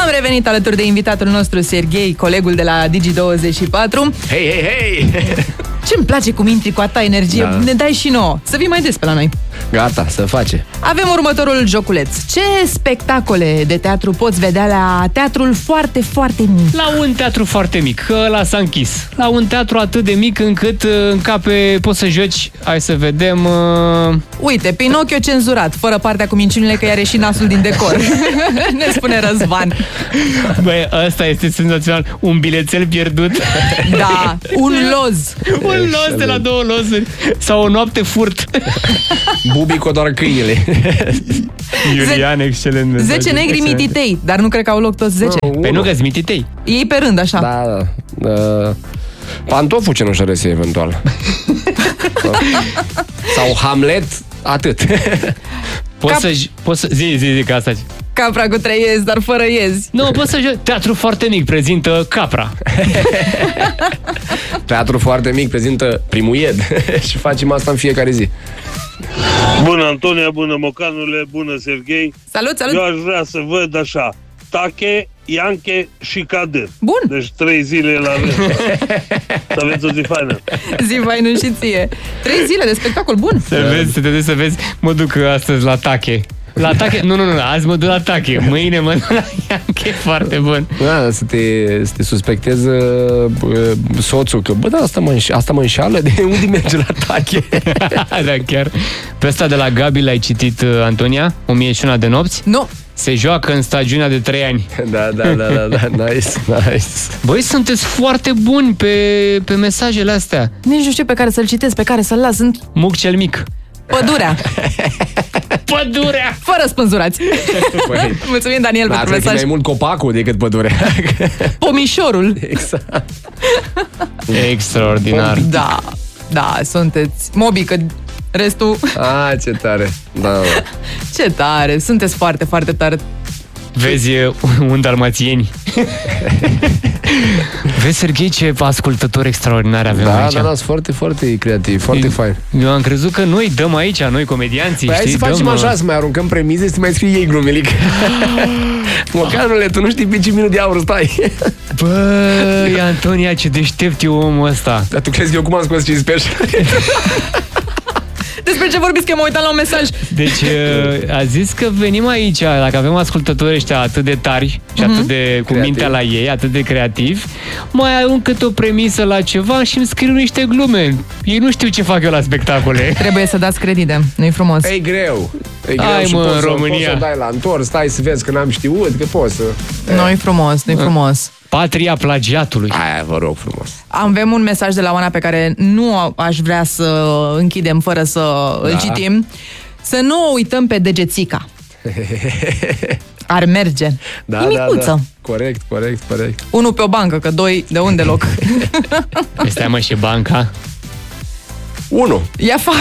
Am revenit alături de invitatul nostru, Serghei, colegul de la Digi24. Hei! Ce-mi place cum intri cu atâta energie, da. Ne dai și nouă. Să vii mai des pe la noi. Gata, să face. Avem următorul joculeț. Ce spectacole de teatru poți vedea la teatrul foarte, foarte mic? La un teatru foarte mic, că ăla s-a închis. La un teatru atât de mic încât încape, poți să joci, hai să vedem... Uite, Pinocchio cenzurat, fără partea cu minciunile că i-are și nasul din decor. Ne spune Răzvan. Băi, ăsta este senzațional. Un bilețel pierdut. Da, un loz. Un loz de la 2 lozuri. Sau o noapte furt. Bubico doar câinile. Iulian, excelent. 10 negri mititei, dar nu cred că au loc toți 10. Păi nu că-s mititei. Ei pe rând, așa. Da. Pantoful cenușărăsie, eventual. Sau Hamlet, atât. Poți să zi că asta. Capra cu 3 iezi, dar fără iezi. Nu, poți să joci. Teatru foarte mic prezintă Capra. Teatru foarte mic prezintă Primul Ied. Și facem asta în fiecare zi. Bună, Antonia, bună, Mocanule, bună, Serghei. Salut! Eu aș vrea să văd așa: Tache, Ianche și Kader. Bun. Deci 3 zile la rând. Să aveți o zi faină. Zi faină și ție. 3 zile de spectacol bun. Să te duci să vezi. Mă duc astăzi la Tache. La Tache? Nu, azi mă duc la Tache. Mâine mă duc la Ianche. Foarte bun. Da, să te suspectezi soțul că, bă, da, asta mă înșeală. De unde merge la Tache? Da, chiar. Pe ăsta de la Gabi l-ai citit, Antonia? 1001 de nopți? Nu. Se joacă în stagiunea de 3 ani. Da, nice. Băi, sunteți foarte buni pe mesajele astea. Nici nu știu pe care să-l citesc, pe care să-l las. Sunt Muc cel mic. Pădurea. Pădurea! Fără spânzurați. Mulțumim, Daniel, pentru mesaj. Mai mult copacul decât pădurea. Pomișorul. Exact. Extraordinar. Da, sunteți mobică. Restul... Ce tare. Da. Ce tare, sunteți foarte, foarte tare. Vezi un dalmațieni. Vezi, Serghei, ce ascultători extraordinari avem aici. Da, sunt foarte, foarte creativ, foarte fain. Eu am crezut că noi dăm aici, noi comedianții, hai să facem așa, să mai aruncăm premize, să mai scrie ei glumelic. Mocanule, tu nu știi pe ce minut de aur stai. Băi, Antonia, ce deștept e omul ăsta. Dar tu crezi că eu cum am scos 15? Despre ce vorbiți, că mă uitam la un mesaj. Deci a zis că venim aici, dacă avem ascultători ăștia atât de tari și atât de cu mintea la ei, atât de creativi, mai au cât o premisă la ceva și îmi scriu niște glume. Ei nu știu ce fac eu la spectacole. Trebuie să dați credite, nu-i frumos. E greu. Hai, și mă, poți în România. Poți să dai la întors, stai să vezi că n-am știut, că poți să... Nu-i frumos. Patria plagiatului. Aia, vă rog frumos. Avem un mesaj de la Oana pe care nu aș vrea să închidem fără să îl citim. Să nu o uităm pe Degețica. Ar merge. Nimicuță. Da. Corect. 1 pe o bancă, că 2 de unde loc? Stai, mă, și banca. 1. E afară.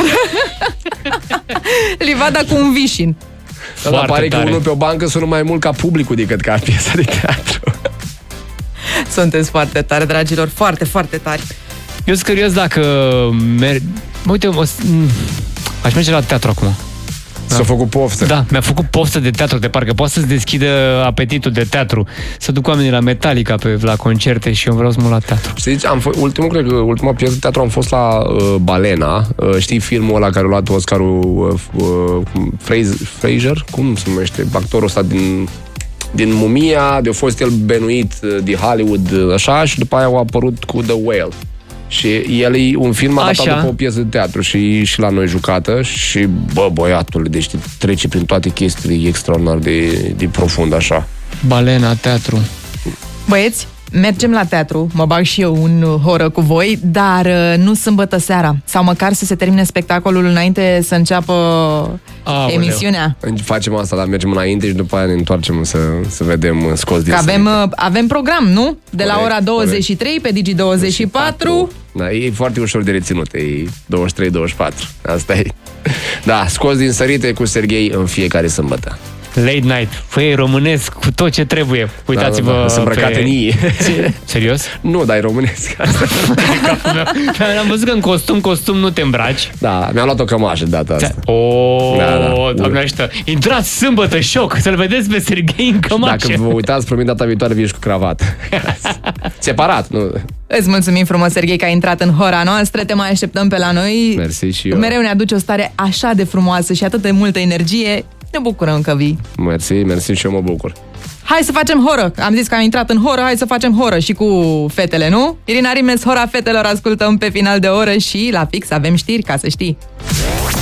Livada cu un vișin. Dar pare că 1 pe o bancă sună mai mult ca publicul decât ca piesa de teatru. Sunteți foarte tare, dragilor, foarte, foarte tari. Eu sunt curios dacă uite, aș merge la teatru acum. S-a făcut poftă. Da, mi-a făcut poftă de teatru, de parcă poate să-ți deschidă apetitul de teatru. Să duc oamenii la Metallica la concerte și eu vreau să mă la teatru. Știți, ultima piesă de teatru am fost la Balena. Știi filmul ăla care a luat Oscarul Fraser? Cum se numește? Actorul ăsta din Mumia, de-a fost el benuit de Hollywood, așa, și după aia a apărut cu The Whale. Și el e un film adaptat după o piesă de teatru și la noi jucată și, băiatul, deci trece prin toate chestiile extraordinar de profund, așa. Balena, teatru. Băieți, mergem la teatru, mă bag și eu în horă cu voi, dar nu sâmbătă seara. Sau măcar să se termine spectacolul înainte să înceapă emisiunea. Facem asta, dar mergem înainte și după aia ne întoarcem să vedem scos din avem program, nu? De la ora 23 pe Digi24. Da, e foarte ușor de reținut, e 23-24. Asta e. Da, scos din sărite cu Serghei în fiecare sâmbătă. Late night. Păi, românesc cu tot ce trebuie. Uitați-vă. Sunt îmbrăcate în ei. Serios? Nu, dar e românesc. Am văzut că în costum nu te îmbraci. Da, mi-am luat o cămașă de data asta. Doamne ajută. Intrați sâmbătă, șoc, să-l vedeți pe Serghei în cămașă. Dacă vă uitați, promit data viitoare vii și cu cravată. Separat, nu? Îți mulțumim frumos, Serghei, că ai intrat în hora noastră. Te mai așteptăm pe la noi. Mersi și eu. Mereu ne aduce o stare așa de frumoasă și atât de multă energie. Ne bucurăm că vii. Mersi și eu mă bucur. Hai să facem horă. Am zis că am intrat în horă, hai să facem horă și cu fetele, nu? Irina Rimes, hora fetelor, ascultăm pe final de oră și la fix avem știri, ca să știi.